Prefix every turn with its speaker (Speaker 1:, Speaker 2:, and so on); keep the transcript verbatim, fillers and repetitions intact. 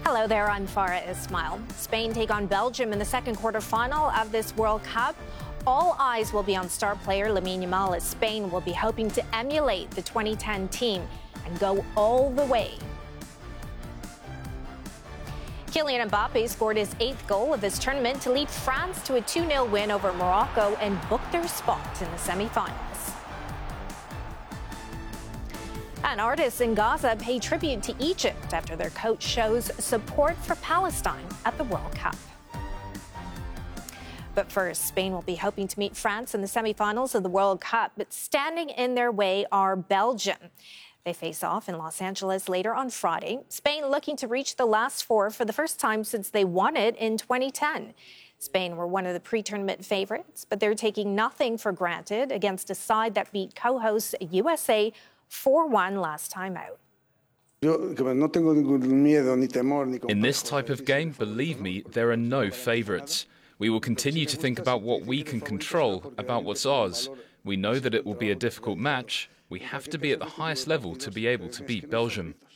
Speaker 1: Hello there, I'm Farah Ismail. Spain take on Belgium in the second quarterfinal of this World Cup. All eyes will be on star player Lamine Yamal as Spain will be hoping to emulate the twenty ten team and go all the way. Kylian Mbappe scored his eighth goal of this tournament to lead France to a two nil win over Morocco and book their spot in the semi-finals. And artists in Gaza pay tribute to Egypt after their coach shows support for Palestine at the World Cup. But first, Spain will be hoping to meet France in the semi-finals of the World Cup, but standing in their way are Belgium. They face off in Los Angeles later on Friday. Spain looking to reach the last four for the first time since they won it in twenty ten. Spain were one of the pre-tournament favorites, but they're taking nothing for granted against a side that beat co-hosts U S A four one last time out.
Speaker 2: In this type of game, believe me, there are no favourites. We will continue to think about what we can control, about what's ours. We know that it will be a difficult match. We have to be at the highest level to be able to beat Belgium.